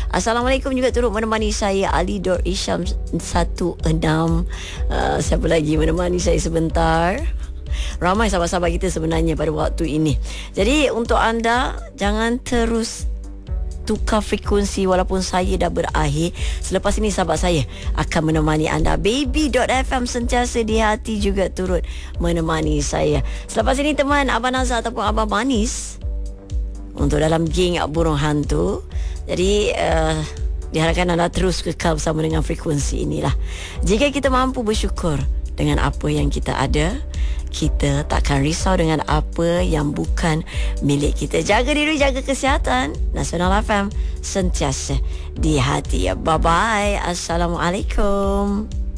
Assalamualaikum juga turut menemani saya Ali Dor Isham 16. Siapa lagi menemani saya sebentar? Ramai sahabat-sahabat kita sebenarnya pada waktu ini. Jadi untuk anda, jangan terus tukar frekuensi walaupun saya dah berakhir. Selepas ini sahabat saya akan menemani anda. Baby.fm sentiasa di hati juga turut menemani saya. Selepas ini teman Abang Nazar ataupun Abang Manis untuk dalam geng burung hantu. Jadi diharapkan anda terus kekal bersama dengan frekuensi inilah. Jika kita mampu bersyukur dengan apa yang kita ada, kita takkan risau dengan apa yang bukan milik kita. Jaga diri, jaga kesihatan. Nasional FM sentiasa di hati. Bye-bye. Assalamualaikum.